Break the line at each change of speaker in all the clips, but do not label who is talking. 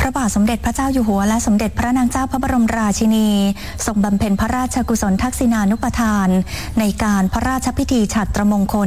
พระบาทสมเด็จพระเจ้าอยู่หัวและสมเด็จพระนางเจ้าพระบรมราชินีทรงบำเพ็ญพระราชกุศลทักษิณานุปทานในการพระราชพิธีฉัตรมงคล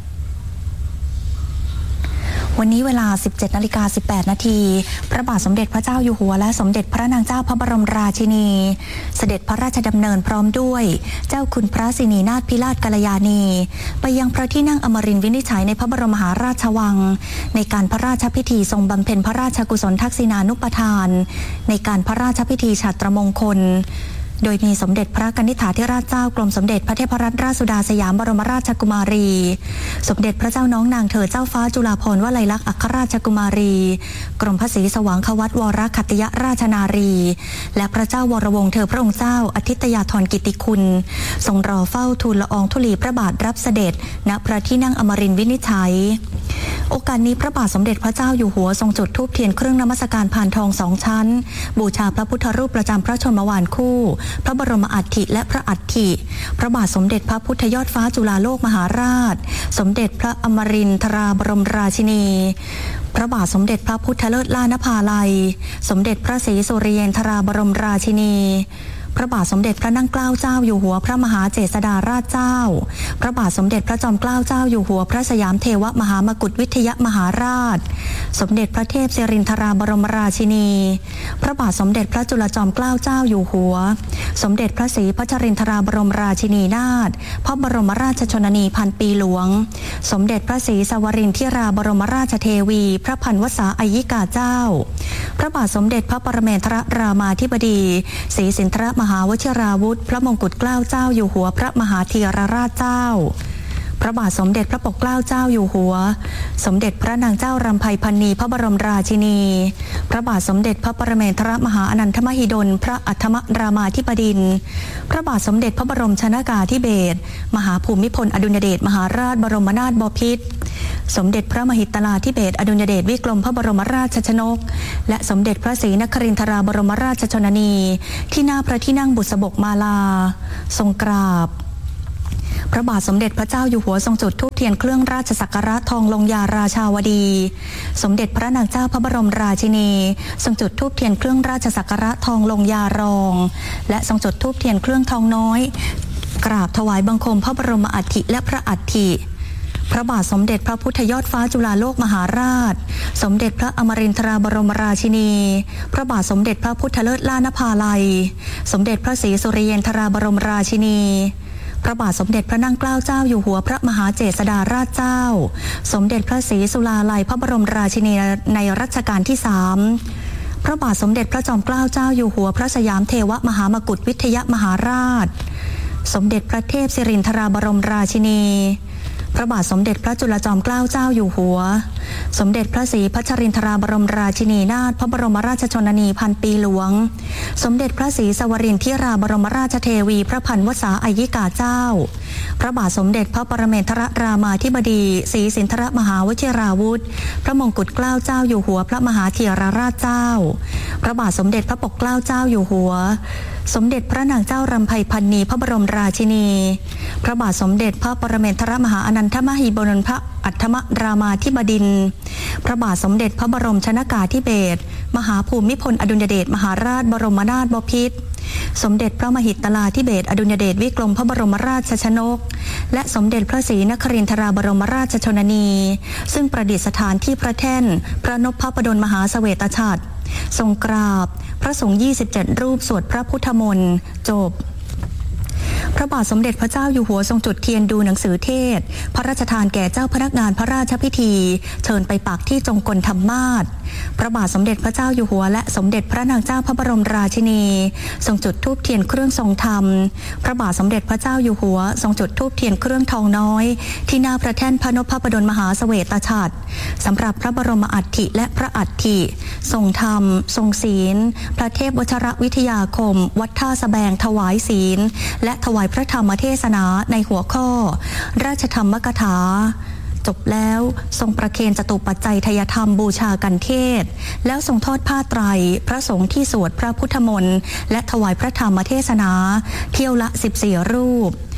วันนี้เวลา 17:18 นาทีพระบาทสมเด็จพระเจ้าอยู่หัวและสมเด็จพระนางเจ้าพระบรมราชินีเสด็จพระราชดำเนินพร้อมด้วยเจ้าคุณพระสินีนาถพิราชกัลยาณีไปยังพระที่นั่งอมรินทร์วินิจฉัยในพระบรมมหาราชวังในการพระราชพิธีทรงบำเพ็ญพระราชกุศลทักษิณานุปทานในการพระราชพิธีฉัตรมงคลโดยมีสมเด็จพระกนิษฐาธิราชเจ้ากรมสมเด็จพระเทพรัตนราชสุดาสยามบรมราชกุมารีสมเด็จพระเจ้าน้องนางเธอเจ้าฟ้าจุฬาภรณ์วลัยลักษณ์อัครราชกุมารีกรมพระศรีสว่างควัตวรคัตติยราชนารีและพระเจ้าวรวงศ์เธอพระองค์เจ้าอาทิตยาธรกิติคุณทรงรอเฝ้าทูลละอองธุลีพระบาทรับเสด็จณพระที่นั่งอมรินทร์วินิจฉัยโอกาสนี้พระบาทสมเด็จพระเจ้าอยู่หัวทรงจุดธูปเทียนเครื่องนมัสการพานทอง2 ชั้นบูชาพระพุทธรูปประจำพระชนมวาลคู่พระบรมอัฐิและพระอัฐิพระบาทสมเด็จพระพุทธยอดฟ้าจุฬาโลกมหาราชสมเด็จพระอมรินทราบรมราชินีพระบาทสมเด็จพระพุทธเลิศล่านภาลัยสมเด็จพระศรีสุริยนทราบรมราชินีพระบาทสมเด็จพระนั่งเกล้าเจ้าอยู่หัวพระมหาเจษฎาราชเจ้าพระบาทสมเด็จพระจอมเกล้าเจ้าอยู่หัวพระสยามเทวมหามกุฏวิทยมหาราชสมเด็จพระเทพสิรินทราบรมราชินีพระบาทสมเด็จพระจุลจอมเกล้าเจ้าอยู่หัวสมเด็จพระศรีพัชรินทราบรมราชินีนาถพระบรมราชชนนีพันปีหลวงสมเด็จพระศรีสวรินทิราบรมราชเทวีพระพันวษาอัยยิกาเจ้าพระบาทสมเด็จพระปรเมนทรรามาธิบดีศรีสินทรมหาวชิราวุธพระมงกุฎเกล้าเจ้าอยู่หัวพระมหาธีรราชเจ้าพระบาทสมเด็จพระปกเกล้าเจ้าอยู่หัวสมเด็จพระนางเจ้ารำไพพรรณีพระบรมราชินีพระบาทสมเด็จพระปรเมนทรมหาอนันทมหิดลพระอัฏฐมรามาธิบดินทร์พระบาทสมเด็จพระบรมชนกาธิเบศรมหาภูมิพลอดุลยเดชมหาราชบรมนาถบพิตรสมเด็จพระมหิตลาธิเบศรอดุลยเดชวิกรมพระบรมราชชนกและสมเด็จพระศรีนครินทราบรมราชชนนีที่หน้าพระที่นั่งบุษบกมาลาทรงกราบพระบาทสมเด็จพระเจ้าอยู่หัวทรงจุดธูปเทียนเครื่องราชสักการะทองลงยาราชาวดีสมเด็จพระนางเจ้าพระบรมราชินีทรงจุดธูปเทียนเครื่องราชสักการะทองลงยารองและทรงจุดธูปเทียนเครื่องทองน้อยกราบถวายบังคมพระบรมอัฐิและพระอัฐิพระบาทสมเด็จพระพุทธยอดฟ้าจุฬาโลกมหาราชสมเด็จพระอมรินทราบรมราชินีพระบาทสมเด็จพระพุทธเลิศล่านภาลัยสมเด็จพระศรีสุริยนทราบรมราชินีพระบาทสมเด็จพระนั่งเกล้าเจ้าอยู่หัวพระมหาเจษฎาราชเจ้าสมเด็จพระศรีสุราลัยพระบรมราชินีในรัชกาลที่3พระบาทสมเด็จพระจอมเกล้าเจ้าอยู่หัวพระสยามเทวมหามกุฏวิทยมหาราชสมเด็จพระเทพสิรินทราบรมราชินีพระบาทสมเด็จพระจุลจอมเกล้าเจ้าอยู่หัวสมเด็จพระศรีพัชรินทราบรมราชินีนาถพระบรมราชชนนีพันปีหลวงสมเด็จพระศรีสวรินทิราบรมราชเทวีพระพันวษาอัยยิกาเจ้าพระบาทสมเด็จพระปรเมนทรรามาธิบดีศรีสินทรมหาวชิราวุธพระมงกุฎเกล้าเจ้าอยู่หัวพระมหาธีรราชเจ้าพระบาทสมเด็จพระปกเกล้าเจ้าอยู่หัวสมเด็จพระนางเจ้ารำไพพรรณีพระบรมราชินีพระบาทสมเด็จพระปรเมนทรมหาอนันทมหิดลพระอัฏฐมรามาธิบดินทร์พระบาทสมเด็จพระบรมชนกาธิเบศรมหาภูมิพลอดุลยเดชมหาราชบรมนาถบพิตรสมเด็จพระมหิตลาธิเบศรอดุลยเดชวิกรมพระบรมราชชนกและสมเด็จพระศรีนครินทราบรมราชชนนีซึ่งประดิษฐานที่พระแท่นพระนพพดลมหาเสวตฉัตรทรงกราบพระสงฆ์27รูปสวดพระพุทธมนต์จบพระบาทสมเด็จพระเจ้าอยู่หัวทรงจุดเทียนดูหนังสือเทศพระราชทานแก่เจ้าพนักงานพระราชพิธีเชิญไปปักที่จงกลธรรมาสน์พระบาทสมเด็จพระเจ้าอยู่หัวและสมเด็จพระนางเจ้าพระบรมราชินีทรงจุดธูปเทียนเครื่องทรงธรรมพระบาทสมเด็จพระเจ้าอยู่หัวทรงจุดธูปเทียนเครื่องทองน้อยที่หน้าพระแท่นพระนพพดลมหาเสวตฉัตรสำหรับพระบรมอัฐิและพระอัฐิทรงธรรมทรงศีลพระเทพวชิรวิทยาคมวัดท่าสะแบงถวายศีลและถวายพระธรรมเทศนาในหัวข้อราชธรรมกถาจบแล้วทรงประเคนจตุปัจจัยทยธรรมบูชากันเทศแล้วทรงทอดผ้าไตรพระสงฆ์ที่สวดพระพุทธมนต์และถวายพระธรรมเทศนาเที่ยวละ14รูป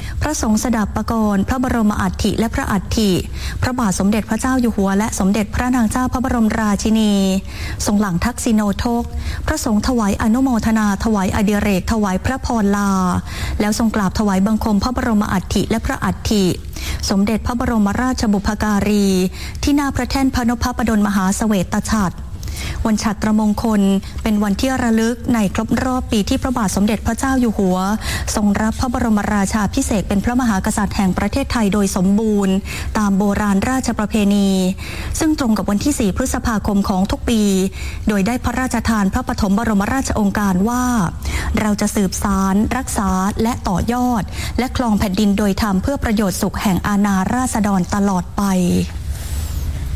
พระสงฆ์สดับประกรณ์พระบรมอัฐิและพระอัฐิพระบาทสมเด็จพระเจ้าอยู่หัวและสมเด็จพระนางเจ้าพระบรมราชินีทรงหลังทักษิโนทกพระสงฆ์ถวายอนุโมทนาถวายอดิเรกถวายพระพรลาแล้วทรงกราบถวายบังคมพระบรมอัฐิและพระอัฐิสมเด็จพระบรมราชบุพการีที่หน้าพระแท่นพระนพบดลมหาเสวตฉัตรวันฉัตรมงคลเป็นวันที่ระลึกในครบรอบปีที่พระบาทสมเด็จพระเจ้าอยู่หัวทรงรับพระบรมราชาภิเษกเป็นพระมหากษัตริย์แห่งประเทศไทยโดยสมบูรณ์ตามโบราณราชประเพณีซึ่งตรงกับวันที่ 4 พฤษภาคมของทุกปีโดยได้พระราชทานพระปฐมบรมราชโองการว่าเราจะสืบสานรักษาและต่อยอดและครองแผ่นดินโดยธรรมเพื่อประโยชน์สุขแห่งอาณาราษฎรตลอดไป